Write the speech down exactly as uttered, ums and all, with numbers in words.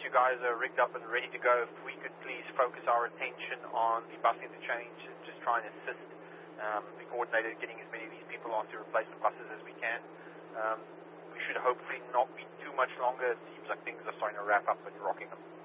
you guys are rigged up and ready to go, if we could please focus our attention on the bus interchange and just try and assist um, the coordinator getting as many of these people onto replacement buses as we can. Um, we should hopefully not be too much longer. It seems like things are starting to wrap up and rocking them.